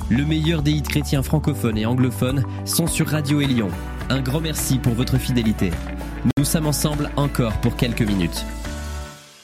Le meilleur des hits chrétiens francophones et anglophones sont sur Radio Élion. Un grand merci pour votre fidélité. Nous sommes ensemble encore pour quelques minutes.